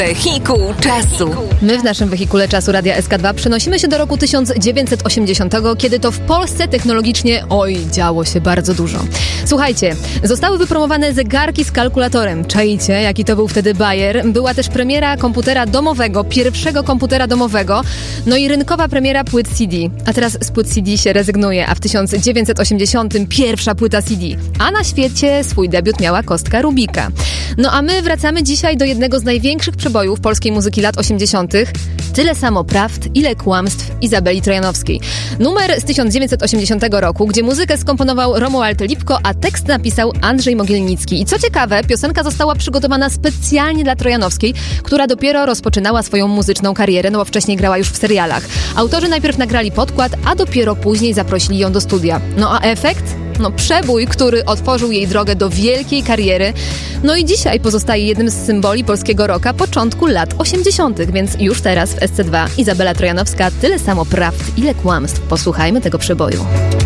Wehikuł czasu. My w naszym wehikule czasu Radia SK2 przenosimy się do roku 1980, kiedy to w Polsce technologicznie, działo się bardzo dużo. Słuchajcie, zostały wypromowane zegarki z kalkulatorem. Czajcie, jaki to był wtedy bajer. Była też premiera komputera domowego, pierwszego komputera domowego, no i rynkowa premiera płyt CD. A teraz z płyt CD się rezygnuje, a w 1980 pierwsza płyta CD. A na świecie swój debiut miała kostka Rubika. No a my wracamy dzisiaj do jednego z największych przebojów polskiej muzyki lat 80. Tyle samo prawd, ile kłamstw Izabeli Trojanowskiej. Numer z 1980 roku, gdzie muzykę skomponował Romuald Lipko, a tekst napisał Andrzej Mogielnicki. I co ciekawe, piosenka została przygotowana specjalnie dla Trojanowskiej, która dopiero rozpoczynała swoją muzyczną karierę, no bo wcześniej grała już w serialach. Autorzy najpierw nagrali podkład, a dopiero później zaprosili ją do studia. No a efekt? No przebój, który otworzył jej drogę do wielkiej kariery. No i dzisiaj pozostaje jednym z symboli polskiego rocka początku lat 80., więc już teraz w SC2 Izabela Trojanowska, tyle samo prawd, ile kłamstw. Posłuchajmy tego przeboju.